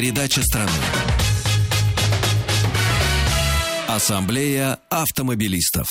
Передача страны. Ассамблея автомобилистов.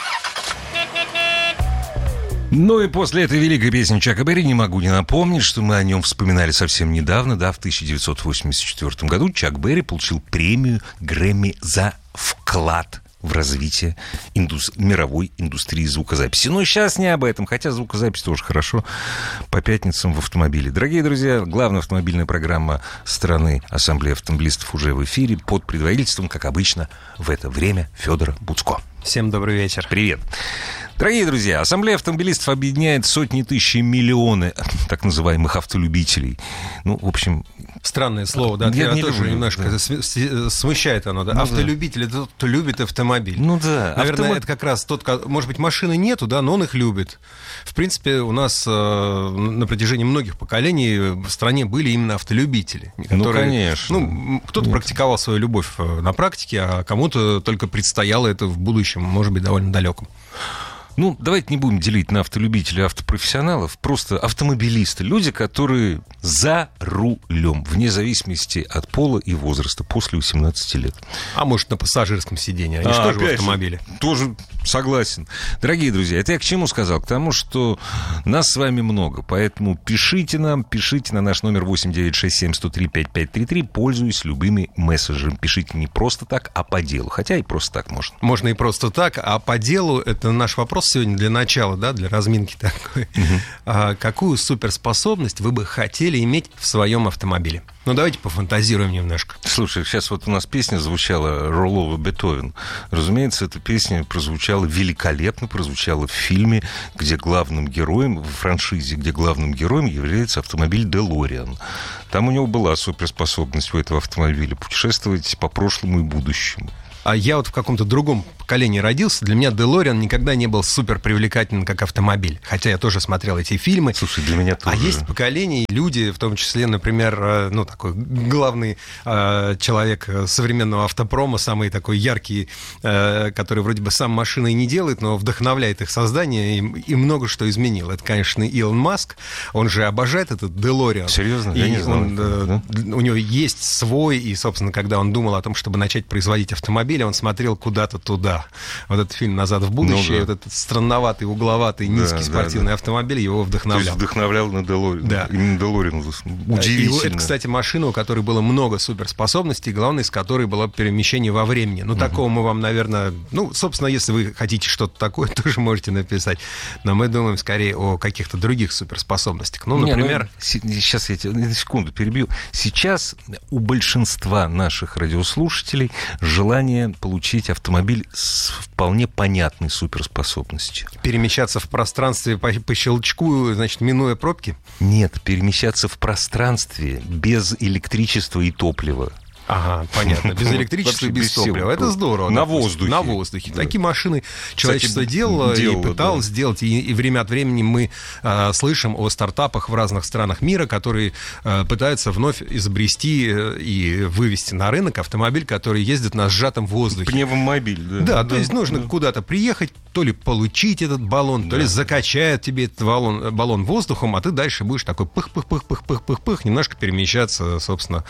Ну и после этой великой песни Чака Берри не могу не напомнить, что мы о нем вспоминали совсем недавно, да, в 1984 году Чак Берри получил премию Грэмми за вклад в развитие мировой индустрии звукозаписи. Но сейчас не об этом, хотя звукозапись тоже хорошо по пятницам в автомобиле. Дорогие друзья, главная автомобильная программа страны Ассамблея автомобилистов уже в эфире под предводительством, как обычно, в это время Федора Буцко. Всем добрый вечер. Привет. Дорогие друзья, Ассамблея автомобилистов объединяет сотни тысяч и миллионы так называемых автолюбителей. Ну, в общем... Странное слово, да, я тоже люблю, немножко смущает оно, да. Автолюбитель — это тот, кто любит автомобиль. Ну да. Наверное, это как раз тот, может быть, машины нету, да, но он их любит. В принципе, у нас на протяжении многих поколений в стране были именно автолюбители. Которые, ну, конечно. Ну, кто-то практиковал свою любовь на практике, а кому-то только предстояло это в будущем, может быть, довольно далеком. Ну, давайте не будем делить на автолюбителей и автопрофессионалов, просто автомобилисты, люди, которые за рулем, вне зависимости от пола и возраста, после 18 лет. А может, на пассажирском сидении, они же тоже в автомобиле. Тоже согласен. Дорогие друзья, это я к чему сказал? К тому, что нас с вами много, поэтому пишите нам, пишите на наш номер 89671035533, пользуясь любыми мессенджерами. Пишите не просто так, а по делу, хотя и просто так можно. Можно и просто так, а по делу это наш вопрос сегодня для начала, да, для разминки такой. Какую суперспособность вы бы хотели иметь в своем автомобиле? Ну, давайте пофантазируем немножко. Слушай, сейчас вот у нас песня звучала Орлова «Бетховен». Разумеется, эта песня прозвучала великолепно, прозвучала в фильме, где главным героем, в франшизе, где главным героем является автомобиль DeLorean. Там у него была суперспособность у этого автомобиля путешествовать по прошлому и будущему. А я вот в каком-то другом поколении родился. Для меня DeLorean никогда не был супер привлекательным как автомобиль. Хотя я тоже смотрел эти фильмы. Слушай, для меня тоже. А есть поколение, люди, в том числе, например, ну, такой главный человек современного автопрома, самый такой яркий, который вроде бы сам машины не делает, но вдохновляет их создание и много что изменил. Это, конечно, Илон Маск. Он же обожает этот DeLorean. Серьезно? И я не знал. У него есть свой, и, собственно, когда он думал о том, чтобы начать производить автомобили, он смотрел куда-то туда. Вот этот фильм «Назад в будущее», вот этот странноватый, угловатый, низкий спортивный автомобиль его вдохновлял. То есть вдохновлял на DeLorean. Да. Именно DeLorean. Удивительно. И это, кстати, машина, у которой было много суперспособностей, главное из которой было перемещение во времени. Ну, такого мы вам, наверное... Ну, собственно, если вы хотите что-то такое, тоже можете написать. Но мы думаем скорее о каких-то других суперспособностях. Ну, например... Сейчас я тебя на секунду перебью. Сейчас у большинства наших радиослушателей желание получить автомобиль с вполне понятной суперспособностью. Перемещаться в пространстве по щелчку, значит, минуя пробки? Нет, перемещаться в пространстве без электричества и топлива. Ага, понятно. Без электричества и без топлива. Это здорово. На воздухе. На воздухе. Да. Такие машины человечество делало и пыталось сделать. И время от времени мы слышим о стартапах в разных странах мира, которые пытаются вновь изобрести и вывести на рынок автомобиль, который ездит на сжатом воздухе. Пневмобиль, да. Да, то есть нужно куда-то приехать, то ли получить этот баллон, то ли закачают тебе этот баллон воздухом, а ты дальше будешь такой пых-пых-пых-пых-пых-пых, немножко перемещаться, собственно.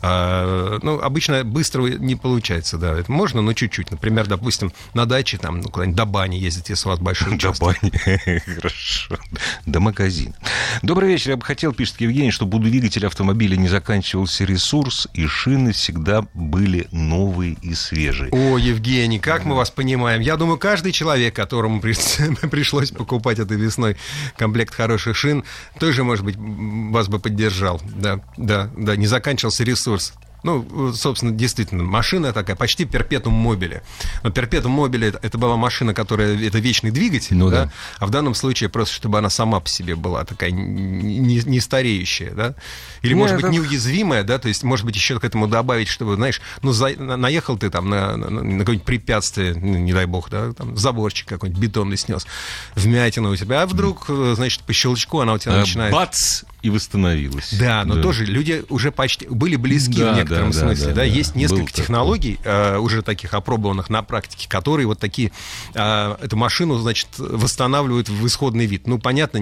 Ну, обычно быстро не получается, да. Это можно, но чуть-чуть. Например, допустим, на даче, там, ну, куда-нибудь до бани ездить, если у вас большой участок. До бани, хорошо. До магазина. Добрый вечер. Я бы хотел, пишет Евгений, чтобы у двигателя автомобиля не заканчивался ресурс, и шины всегда были новые и свежие. О, Евгений, как мы вас понимаем. Я думаю, каждый человек, которому пришлось покупать этой весной комплект хороших шин, тоже, может быть, вас бы поддержал. Да, не заканчивался ресурс. Ну, собственно, действительно, машина такая, почти перпетум мобиле. Но перпетум мобиле — это была машина, которая... Это вечный двигатель, ну, да? А в данном случае просто, чтобы она сама по себе была такая не стареющая, да? Или, может быть, неуязвимая, да? То есть, может быть, еще к этому добавить, чтобы, знаешь, ну, наехал ты там на какое-нибудь препятствие, не дай бог, да? Там заборчик какой-нибудь бетонный снес, вмятину у тебя, а вдруг, значит, по щелчку она у тебя начинает... Бац! И восстановилась. Да, но тоже люди уже почти были близки в некотором смысле. Да. Есть несколько технологий, уже таких опробованных на практике, которые вот такие, эту машину, значит, восстанавливают в исходный вид. Ну, понятно,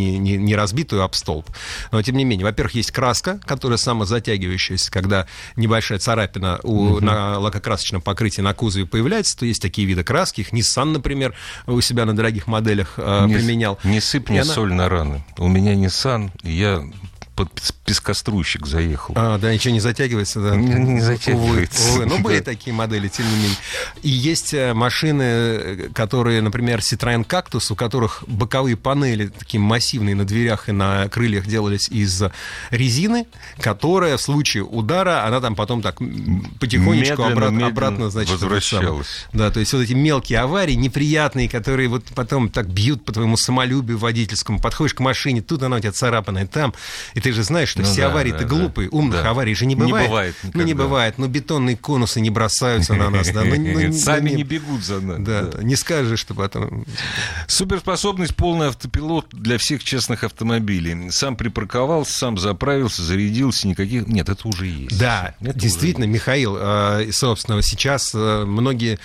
не разбитую об столб. Но, тем не менее, во-первых, есть краска, которая самозатягивающаяся, когда небольшая царапина на лакокрасочном покрытии на кузове появляется, то есть такие виды краски. Их Nissan, например, у себя на дорогих моделях применял. Не сыпь мне соль на раны. У меня Nissan, я под пескоструйщик заехал. Да, ничего не затягивается, да? Не затягивается. Увы. Но были такие модели, тем не менее. И есть машины, которые, например, Citroёn Cactus, у которых боковые панели такие массивные на дверях и на крыльях делались из резины, которая в случае удара, она там потом так потихонечку обратно, значит, возвращалась. Да, то есть вот эти мелкие аварии, неприятные, которые вот потом так бьют по твоему самолюбию водительскому, подходишь к машине, тут она у тебя царапанная, там, и ты же знаешь, что все аварии-то глупые, умных аварий же не бывает. Не бывает никогда. Не бывает, но бетонные конусы не бросаются на нас. Сами не бегут за нами. Да, не скажешь, что потом... Суперспособность, полный автопилот для всех честных автомобилей. Сам припарковался, сам заправился, зарядился, никаких... Нет, это уже есть. Да, это действительно, Михаил, собственно, сейчас многие,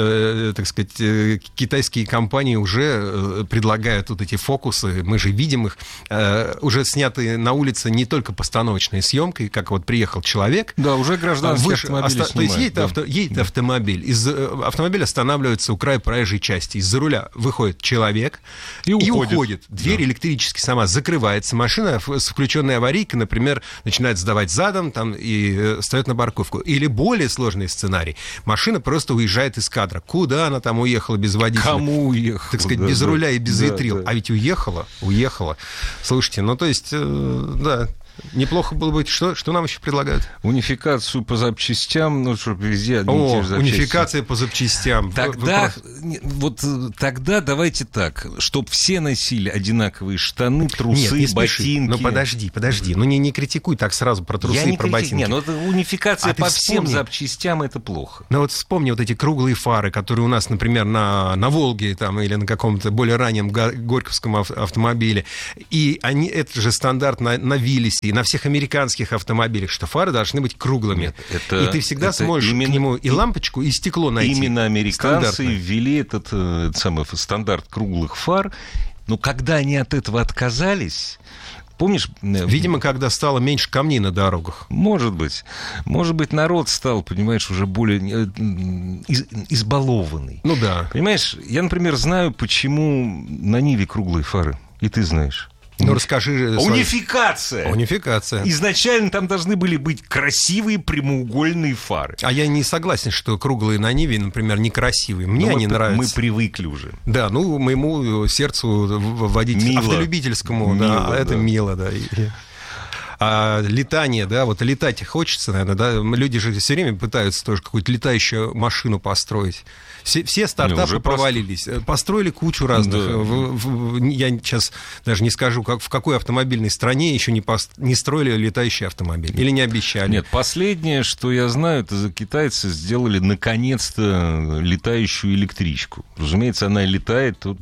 так сказать, китайские компании уже предлагают вот эти фокусы, мы же видим их, уже снятые на улице не только постановочной съемкой, как вот приехал человек. Да, уже гражданский автомобиль снимает. То есть едет автомобиль, автомобиль останавливается у края проезжей части, из-за руля выходит человек и уходит. Дверь электрически сама закрывается, машина с включенной аварийкой, например, начинает сдавать задом там, и встает на парковку. Или более сложный сценарий. Машина просто уезжает из кадра. Куда она там уехала без водителя? Кому уехала? Так сказать, без руля и без витрил. А ведь уехала. Слушайте, ну то есть... Да, неплохо было бы. Что нам еще предлагают? Унификацию по запчастям, ну, чтобы везде одни и те же запчасти. Унификация по запчастям. Тогда давайте так, чтобы все носили одинаковые штаны, трусы, ботинки. Ну, подожди. Ну, не критикуй так сразу про трусы и про ботинки. Нет, ну, это унификация по всем запчастям, это плохо. Ну, вот вспомни вот эти круглые фары, которые у нас, например, на «Волге» там, или на каком-то более раннем горьковском автомобиле. И это же стандарт на «Виллисе» и на всех американских автомобилях, что фары должны быть круглыми. И ты всегда сможешь к нему и лампочку, и стекло найти. Именно американцы ввели этот самый стандарт круглых фар. Но когда они от этого отказались... Помнишь? Видимо, когда стало меньше камней на дорогах. Может быть. Может быть, народ стал, понимаешь, уже более избалованный. Ну да. Понимаешь, я, например, знаю, почему на Ниве круглые фары. И ты знаешь. Ну, расскажи... Унификация. Унификация. Изначально там должны были быть красивые прямоугольные фары. А я не согласен, что круглые на Ниве, например, некрасивые. Мне они нравятся. Мы привыкли уже. Да, ну, моему сердцу водителю, автолюбительскому, мило, да, это мило, да. А летание, да, вот летать хочется, наверное, да, люди же все время пытаются тоже какую-то летающую машину построить. Все стартапы провалились. Построили кучу разных. Да. Я сейчас даже не скажу, в какой автомобильной стране еще не строили летающий автомобиль. Или не обещали. Нет, последнее, что я знаю, это китайцы сделали наконец-то летающую электричку. Разумеется, она летает как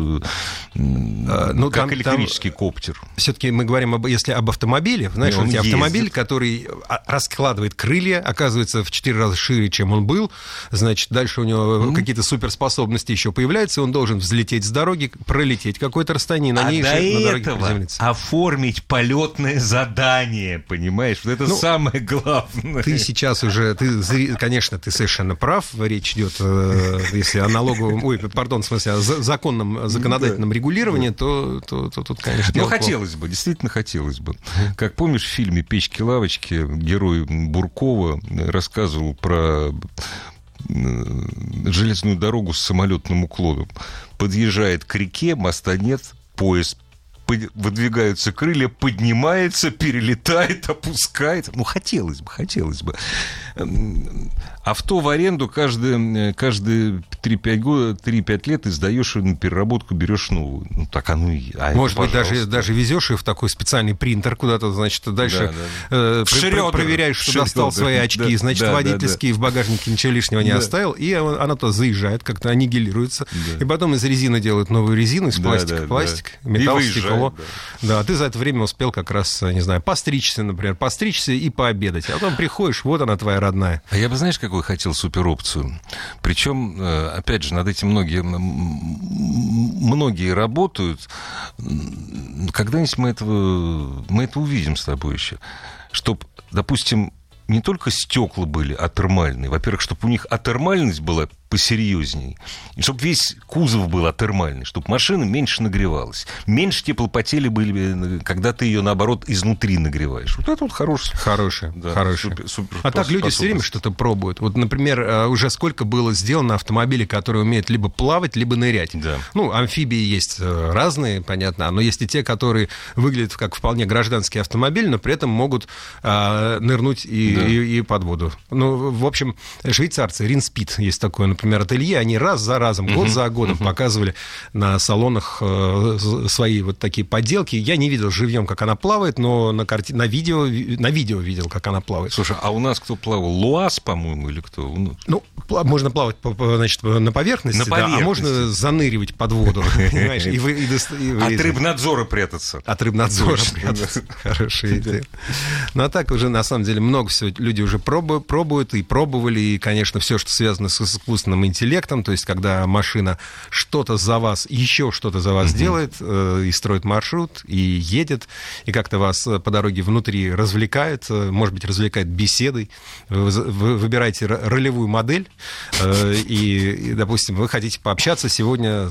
электрический коптер. Все-таки мы говорим, если об автомобиле, знаешь, у тебя автомобиль, который раскладывает крылья, оказывается в 4 раза шире, чем он был, значит, дальше у него какие-то суперспособности еще появляются, и он должен взлететь с дороги, пролететь какое-то расстояние, на ней же на дороге приземлиться. Оформить полетное задание, понимаешь? Вот это самое главное. Ты сейчас уже, конечно, ты совершенно прав, речь идет, если о налоговом, в смысле, о законодательном регулировании, то тут, конечно, ну, хотелось бы, действительно хотелось бы. Как помнишь, в фильме «Печки-лавочки» герой Буркова рассказывал про железную дорогу с самолетным уклоном. Подъезжает к реке, моста нет, поезд, выдвигаются крылья, поднимается, перелетает, опускается. Ну, хотелось бы. Авто в аренду каждые 3-5 лет ты сдаешь на переработку, берешь новую. Ну, так оно и... Может быть, даже везешь ее в такой специальный принтер куда-то, значит, дальше проверяешь, что достал свои очки, значит, водительские в багажнике ничего лишнего не оставил, и она туда заезжает, как-то аннигилируется, и потом из резины делают новую резину, из пластика пластик, металл, стекло. одного. Да, а ты за это время успел как раз, не знаю, постричься, например, и пообедать. А потом приходишь, вот она твоя родная. А я бы, знаешь, какую хотел суперопцию? Причем, опять же, над этим многие работают. Когда-нибудь мы это увидим с тобой еще. Чтоб, допустим, не только стекла были атермальные. Во-первых, чтобы у них атермальность была посерьезней. И чтобы весь кузов был атермальный, чтобы машина меньше нагревалась. Меньше теплопотери были, когда ты ее, наоборот, изнутри нагреваешь. Вот это вот хорошее. Да, супер. А так люди все время что-то пробуют. Вот, например, уже сколько было сделано автомобилей, которые умеют либо плавать, либо нырять. Да. Ну, амфибии есть разные, понятно, но есть и те, которые выглядят как вполне гражданский автомобиль, но при этом могут нырнуть и под воду. Ну, в общем, швейцарцы, Ринспид есть такое, например, ателье, они раз за разом, год за годом показывали на салонах свои вот такие поделки. Я не видел живьем, как она плавает, но на видео видел, как она плавает. Слушай, а у нас кто плавал? Луаз, по-моему, или кто? Ну, можно плавать, значит, на поверхности, да, а можно заныривать под воду, понимаешь? От рыбнадзора прятаться. От рыбнадзора прятаться. Хорошая идея. Ну, а так уже, на самом деле, много всего люди уже пробуют и пробовали, и, конечно, все, что связано с искусственным интеллектом, то есть когда машина что-то за вас, еще что-то за вас делает, и строит маршрут, и едет, и как-то вас по дороге внутри развлекает, может быть, развлекает беседой. Вы выбираете ролевую модель, и, допустим, вы хотите пообщаться сегодня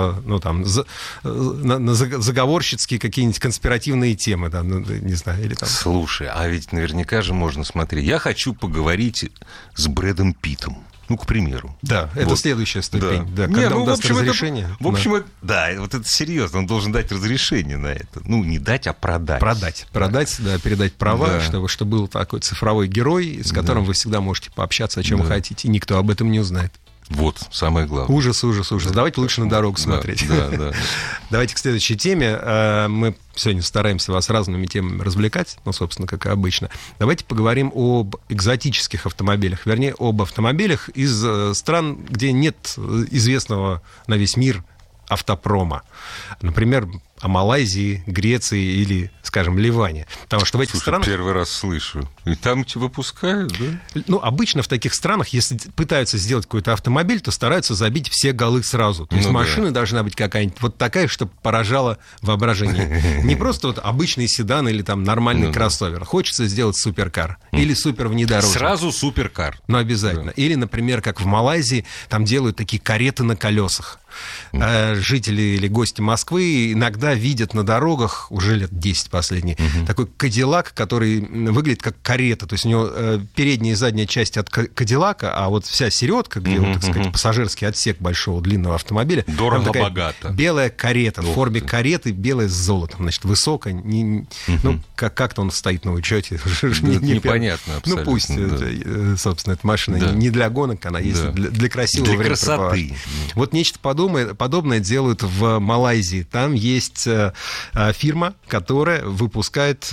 на заговорщицкие какие-нибудь конспиративные темы, да, не знаю, или там... Слушай, а ведь наверняка же можно смотреть. Я хочу поговорить с Брэдом Питтом. Ну, к примеру. Да, это вот. Следующая ступень. Да. Да, когда он даст разрешение. Вот это серьезно, он должен дать разрешение на это. Ну, не дать, а продать. Продать, да, передать права, чтобы был такой цифровой герой, с которым вы всегда можете пообщаться, о чем вы хотите, и никто об этом не узнает. Вот, самое главное. Ужас. Давайте лучше на дорогу смотреть. Да. Давайте к следующей теме. Мы сегодня стараемся вас разными темами развлекать, ну, собственно, как и обычно. Давайте поговорим об экзотических автомобилях, вернее, об автомобилях из стран, где нет известного на весь мир автопрома. Например, о Малайзии, Греции или, скажем, Ливане. Потому что в этих странах... Первый раз слышу. И там тебя выпускают, да? Ну, обычно в таких странах, если пытаются сделать какой-то автомобиль, то стараются забить все голы сразу. То есть машина должна быть какая-нибудь вот такая, чтобы поражала воображение. Не просто вот обычный седан или там нормальный кроссовер. Хочется сделать суперкар или супервнедорожник. Сразу суперкар. Ну, обязательно. Или, например, как в Малайзии, там делают такие кареты на колесах. Жители или гости Москвы иногда видят на дорогах, уже лет 10 последние, такой кадиллак, который выглядит как карета. То есть у него передняя и задняя часть от кадиллака, а вот вся середка, где, так сказать, пассажирский отсек большого длинного автомобиля, дорого-богато. Белая карета в форме кареты, белая с золотом. Значит, высокая. Ну, как-то он стоит на учете. Непонятно абсолютно. Ну, пусть, собственно, эта машина не для гонок, она есть для красивого времяпрепровождения. Вот нечто подобное делают в Малайзии. Там есть фирма, которая выпускает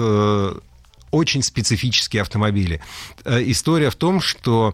очень специфические автомобили. История в том, что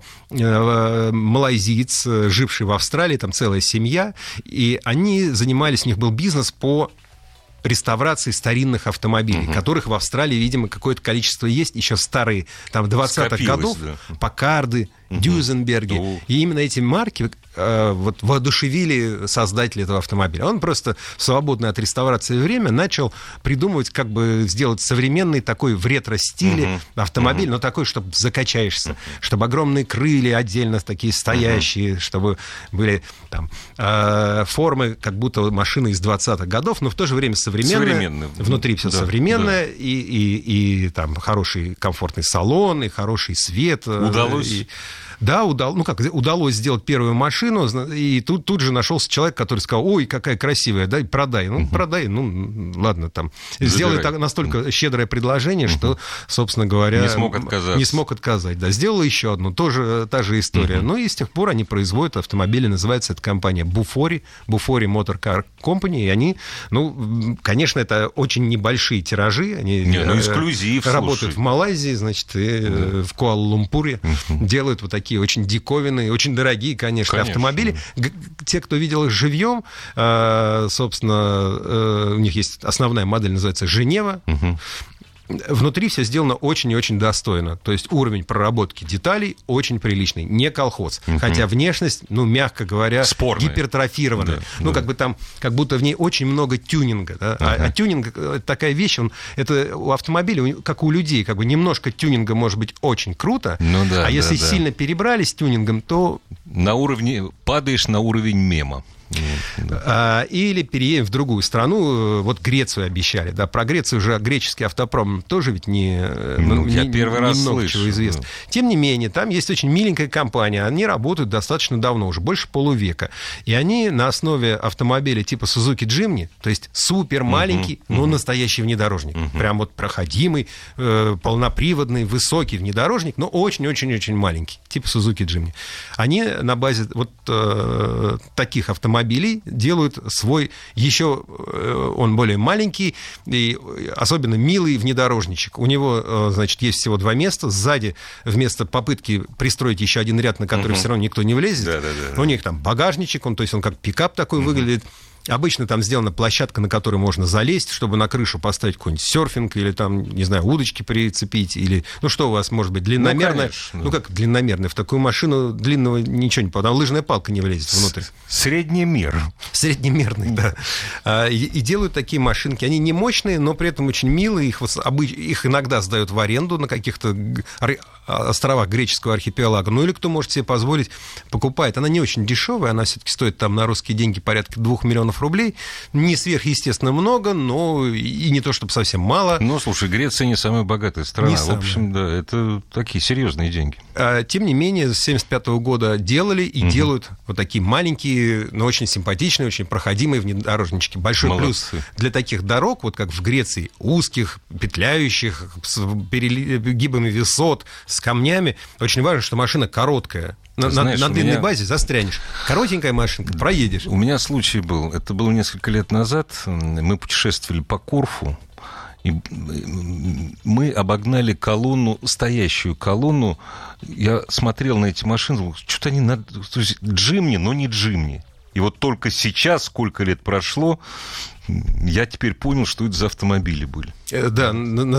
малайзиец, живший в Австралии, там целая семья, и они занимались, у них был бизнес по реставрации старинных автомобилей, которых в Австралии, видимо, какое-то количество есть, еще старые, там, 20-х годов, Паккарды, Дюзенберги. И именно эти марки вот воодушевили создателя этого автомобиля. Он просто в свободное от реставрации время начал придумывать, как бы сделать современный такой в ретро-стиле автомобиль, но такой, чтобы закачаешься, чтобы огромные крылья отдельно такие стоящие, чтобы были там формы, как будто машина из 20-х годов, но в то же время современная. Внутри все современное, и там хороший комфортный салон, и хороший свет. Удалось? Да, удалось сделать первую машину, и тут же нашелся человек, который сказал: ой, какая красивая, дай, продай. Ну, продай, ну, ладно, там. Сделай настолько щедрое предложение, что, собственно говоря... Не смог отказать. Да, сделал еще одну, тоже та же история. Ну, и с тех пор они производят автомобили, называется эта компания Bufori Motor Car Company, и они, ну, конечно, это очень небольшие тиражи, они эксклюзив, работают в Малайзии, значит, и в Куала-Лумпуре, делают вот такие такие очень диковинные, очень дорогие, конечно. Автомобили. Те, кто видел их живьем, собственно, у них есть основная модель, называется «Женева». Внутри все сделано очень и очень достойно. То есть уровень проработки деталей очень приличный. Не колхоз. Хотя внешность, ну, мягко говоря, спорная, гипертрофированная. Ну, как бы там, как будто в ней очень много тюнинга. Да? А тюнинг — такая вещь, это у автомобиля, как у людей, как бы немножко тюнинга может быть очень круто. А если сильно перебрали с тюнингом, то... Падаешь на уровень мема. Или переедем в другую страну. Вот Грецию обещали. Да, про Грецию уже греческий автопром тоже ведь я первый раз слышу. Чего известно. Тем не менее, там есть очень миленькая компания. Они работают достаточно давно, уже больше полувека. И они на основе автомобиля типа Suzuki Jimny, то есть супер маленький, но настоящий внедорожник. Прям вот проходимый, полноприводный, высокий внедорожник, но очень-очень-очень маленький, типа Suzuki Jimny. Они на базе вот таких автомобилей делают свой еще, он более маленький и особенно милый внедорожничек. У него, значит, есть всего 2 места. Сзади вместо попытки пристроить еще один ряд, на который все равно никто не влезет, у них там багажничек, то есть он как пикап такой выглядит. Обычно там сделана площадка, на которую можно залезть, чтобы на крышу поставить какой-нибудь серфинг или там, не знаю, удочки прицепить. Или, ну, что у вас может быть, длинномерная? Ну, как длинномерная? В такую машину длинного ничего не попадает. Лыжная палка не влезет внутрь. Среднемер. Среднемерный, да. И делают такие машинки. Они не мощные, но при этом очень милые. Их иногда сдают в аренду на каких-то островах греческого архипелага. Ну, или кто может себе позволить, покупает. Она не очень дешевая, она все-таки стоит там на русские деньги порядка 2 миллионов рублей. Не сверхъестественно много, но и не то, чтобы совсем мало. Ну, слушай, Греция не самая богатая страна. В общем, да, это такие серьезные деньги. Тем не менее, с 1975 года делали и делают вот такие маленькие, но очень симпатичные, очень проходимые внедорожнички. Большой плюс для таких дорог, вот как в Греции, узких, петляющих, с перегибами высот, с камнями. Очень важно, что машина короткая. На длинной базе застрянешь. Коротенькая машинка, проедешь. У меня случай был. Это было несколько лет назад. Мы путешествовали по Корфу. И мы обогнали колонну, стоящую колонну. Я смотрел на эти машины, что-то они... То есть Джимни, но не Джимни. И вот только сейчас, сколько лет прошло, я теперь понял, что это за автомобили были. Да,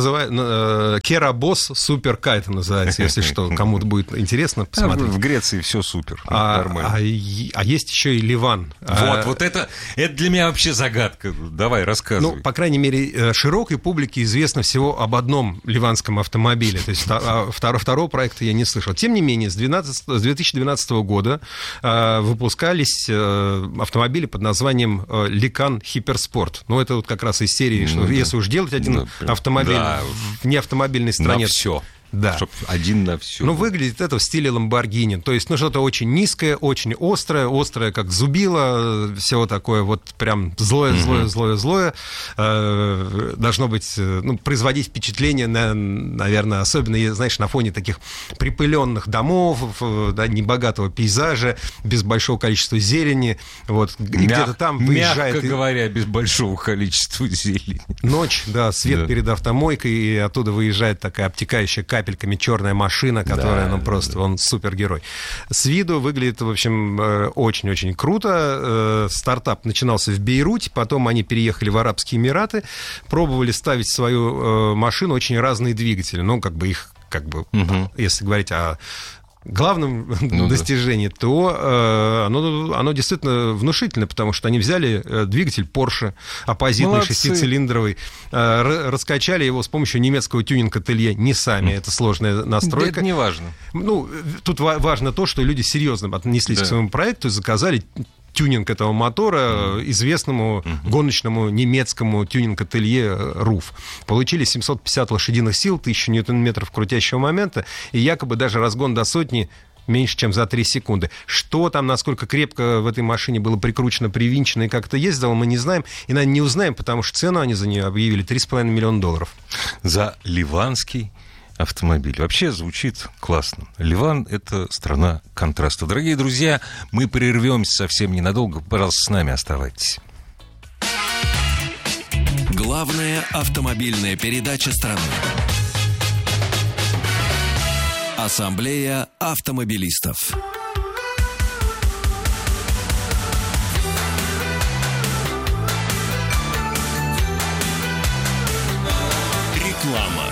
Kera Boss Super K это называется, если что, кому-то будет интересно посмотреть. В Греции все супер, нормально. А есть еще и Ливан. Вот это для меня вообще загадка. Давай, рассказывай. Ну, по крайней мере, широкой публике известно всего об одном ливанском автомобиле. То есть второго проекта я не слышал. Тем не менее, с 2012 года выпускались автомобили под названием Lykan Hypersport. Ну, это вот как раз из серии, что если уж делать один автомобиль в неавтомобильной стране... На все. Да. Чтоб один на все. Ну, выглядит это в стиле Ламборгини. То есть, что-то очень низкое, очень острое, как зубило, всего такое вот прям злое. Должно быть, производить впечатление, наверное, особенно, знаешь, на фоне таких припыленных домов, да, небогатого пейзажа, без большого количества зелени. Вот, и где-то там выезжает... Мягко говоря, без большого количества зелени. Ночь, да, свет перед автомойкой, и оттуда выезжает такая обтекающая капельками черная машина, которая, он супергерой. С виду выглядит, в общем, очень-очень круто. Стартап начинался в Бейруте, потом они переехали в Арабские Эмираты, пробовали ставить в свою машину очень разные двигатели. Если говорить о главном достижении, то оно действительно внушительно, потому что они взяли двигатель Porsche оппозитный, 6-цилиндровый, раскачали его с помощью немецкого тюнинг-ателье, не сами, это сложная настройка. Это не важно. Тут важно то, что люди серьезно отнеслись к своему проекту и заказали тюнинг этого мотора известному гоночному немецкому тюнинг-ателье RUF. Получили 750 лошадиных сил, 1000 ньютон-метров крутящего момента, и якобы даже разгон до сотни меньше, чем за 3 секунды. Что там, насколько крепко в этой машине было прикручено, привинчено и как-то ездило, мы не знаем. И, наверное, не узнаем, потому что цену они за нее объявили $3,5 миллиона. За ливанский автомобиль. Вообще звучит классно. Ливан — это страна контрастов. Дорогие друзья, мы прервемся совсем ненадолго. Пожалуйста, с нами оставайтесь. Главная автомобильная передача страны. Ассамблея автомобилистов. Реклама.